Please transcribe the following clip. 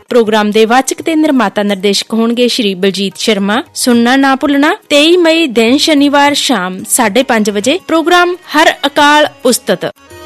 Programme ਦੇ ਵਾਚਕ ਤੇ ਨਿਰਮਾਤਾ ਨਿਰਦੇਸ਼ਕ ਹੋਣਗੇ ਸ਼੍ਰੀ ਬਲਜੀਤ ਸ਼ਰਮਾ। ਸੁਣਨਾ ਨਾ ਭੁੱਲਣਾ 23 ਮਈ ਦਿਨ ਸ਼ਨੀਵਾਰ ਸ਼ਾਮ 5:30 ਵਜੇ ਪ੍ਰੋਗਰਾਮ ਹਰ ਅਕਾਲ ਉਸਤਤ।